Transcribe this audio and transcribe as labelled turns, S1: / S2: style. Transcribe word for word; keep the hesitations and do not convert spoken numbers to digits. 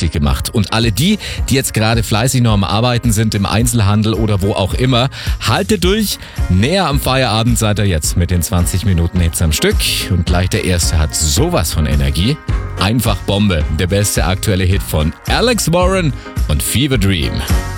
S1: richtig gemacht. Und alle die, die jetzt gerade fleißig noch am Arbeiten sind, im Einzelhandel oder wo auch immer, haltet durch. Näher am Feierabend seid ihr jetzt mit den zwanzig Minuten Hits am Stück. Und gleich der erste hat sowas von Energie. Einfach Bombe. Der beste aktuelle Hit von Alex Warren und Fever Dream.